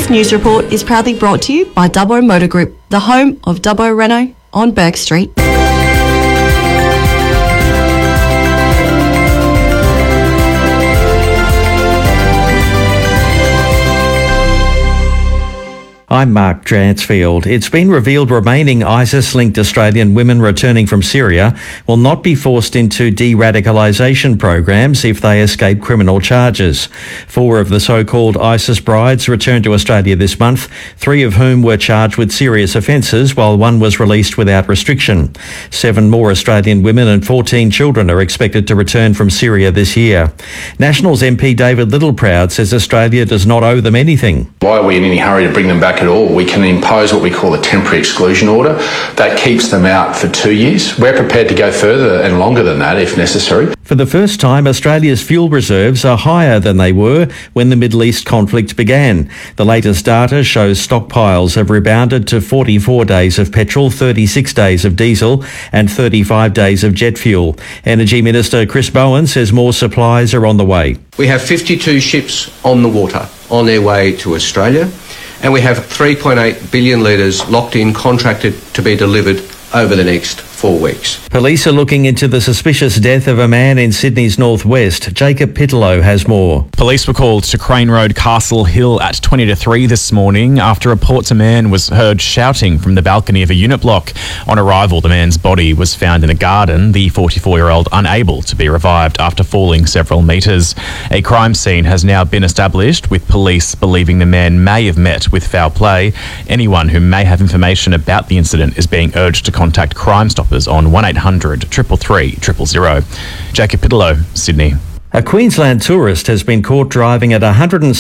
This news report is proudly brought to you by Dubbo Motor Group, the home of Dubbo Renault on Burke Street. I'm Mark Dransfield. It's been revealed remaining ISIS-linked Australian women returning from Syria will not be forced into de-radicalisation programs if they escape criminal charges. 4 of the so-called ISIS brides returned to Australia this month, 3 of whom were charged with serious offences, while 1 was released without restriction. 7 more Australian women and 14 children are expected to return from Syria this year. Nationals MP David Littleproud says Australia does not owe them anything. Why are we in any hurry to bring them back at all? We can impose what we call a temporary exclusion order. That keeps them out for 2 years. We're prepared to go further and longer than that if necessary. For the first time, Australia's fuel reserves are higher than they were when the Middle East conflict began. The latest data shows stockpiles have rebounded to 44 days of petrol, 36 days of diesel and 35 days of jet fuel. Energy Minister Chris Bowen says more supplies are on the way. We have 52 ships on the water on their way to Australia, and we have 3.8 billion litres locked in, contracted to be delivered over the next 4 weeks. Police are looking into the suspicious death of a man in Sydney's northwest. Jacob Pitlow has more. Police were called to Crane Road, Castle Hill at 20 to 3 this morning after reports a man was heard shouting from the balcony of a unit block. On arrival, the man's body was found in a garden, the 44-year-old unable to be revived after falling several metres. A crime scene has now been established, with police believing the man may have met with foul play. Anyone who may have information about the incident is being urged to contact Crime Stoppers on 1800 333 000. Jacob Pitlow, Sydney. A Queensland tourist has been caught driving at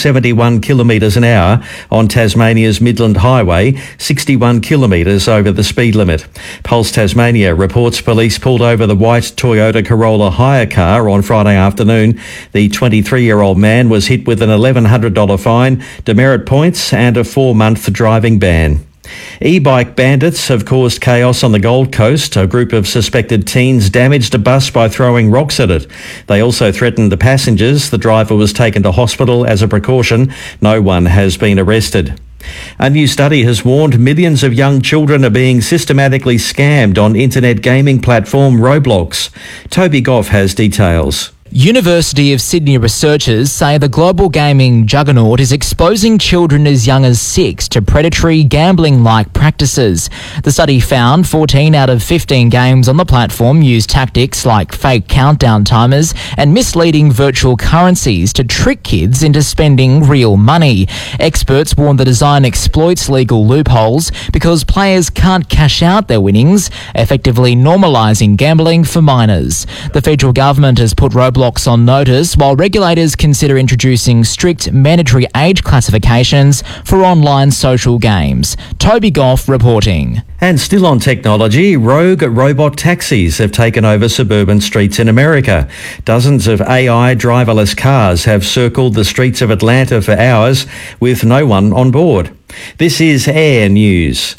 171 kilometres an hour on Tasmania's Midland Highway, 61 kilometres over the speed limit. Pulse Tasmania reports police pulled over the white Toyota Corolla hire car on Friday afternoon. The 23-year-old man was hit with an $1,100 fine, demerit points and a 4-month driving ban. E-bike bandits have caused chaos on the Gold Coast. A group of suspected teens damaged a bus by throwing rocks at it. They also threatened the passengers. The driver was taken to hospital as a precaution. No one has been arrested. A new study has warned millions of young children are being systematically scammed on internet gaming platform Roblox. Toby Goff has details. University of Sydney researchers say the global gaming juggernaut is exposing children as young as 6 to predatory gambling-like practices. The study found 14 out of 15 games on the platform use tactics like fake countdown timers and misleading virtual currencies to trick kids into spending real money. Experts warn the design exploits legal loopholes because players can't cash out their winnings, effectively normalising gambling for minors. The federal government has put Roblox on notice while regulators consider introducing strict mandatory age classifications for online social games. Toby Goff reporting. And still on technology, rogue robot taxis have taken over suburban streets in America. Dozens of AI driverless cars have circled the streets of Atlanta for hours with no one on board. This is Air News.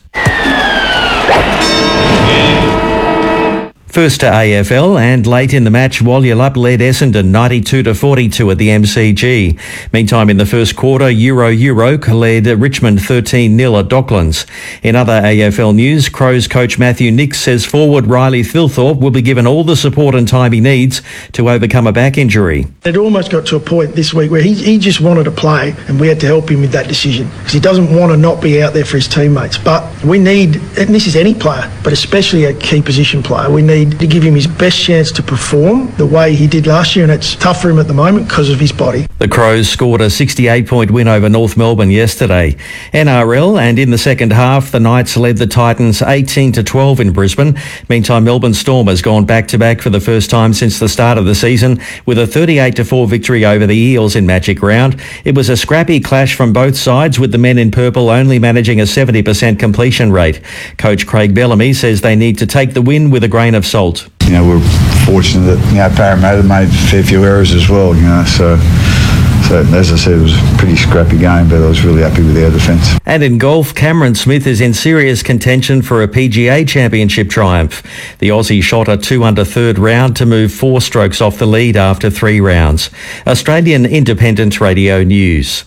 First to AFL, and late in the match, Walyalup led Essendon 92-42 at the MCG. Meantime, in the first quarter, Euro led Richmond 13-0 at Docklands. In other AFL news, Crows coach Matthew Nicks says forward Riley Thilthorpe will be given all the support and time he needs to overcome a back injury. It almost got to a point this week where he just wanted to play, and we had to help him with that decision because he doesn't want to not be out there for his teammates. But we need, and this is any player, but especially a key position player, we need to give him his best chance to perform the way he did last year, and it's tough for him at the moment because of his body. The Crows scored a 68-point win over North Melbourne yesterday. NRL, and in the second half, the Knights led the Titans 18-12 in Brisbane. Meantime, Melbourne Storm has gone back-to-back for the first time since the start of the season with a 38-4 victory over the Eels in Magic Round. It was a scrappy clash from both sides, with the men in purple only managing a 70% completion rate. Coach Craig Bellamy says they need to take the win with a grain of salt. We're fortunate that Parramatta made a fair few errors as well. So as I said, it was a pretty scrappy game, but I was really happy with our defence. And in golf, Cameron Smith is in serious contention for a PGA Championship triumph. The Aussie shot a 2-under third round to move 4 strokes off the lead after 3 rounds. Australian Independent Radio News.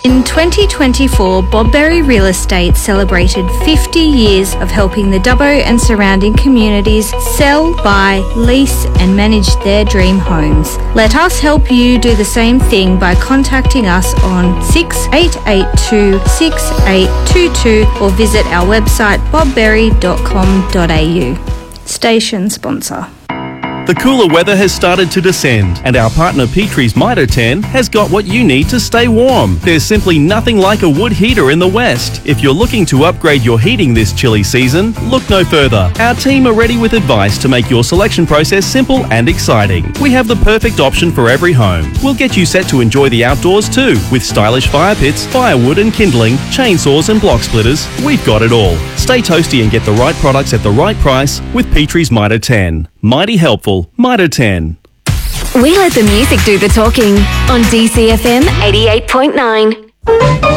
In 2024, Bobberry Real Estate celebrated 50 years of helping the Dubbo and surrounding communities sell, buy, lease and manage their dream homes. Let us help you do the same thing by contacting us on 6882 6822 or visit our website bobberry.com.au. Station sponsor. The cooler weather has started to descend, and our partner Petrie's Mitre 10 has got what you need to stay warm. There's simply nothing like a wood heater in the West. If you're looking to upgrade your heating this chilly season, look no further. Our team are ready with advice to make your selection process simple and exciting. We have the perfect option for every home. We'll get you set to enjoy the outdoors too, with stylish fire pits, firewood and kindling, chainsaws and block splitters. We've got it all. Stay toasty and get the right products at the right price with Petrie's Mitre 10. Mighty helpful. Mitre 10. We let the music do the talking on DCFM 88.9.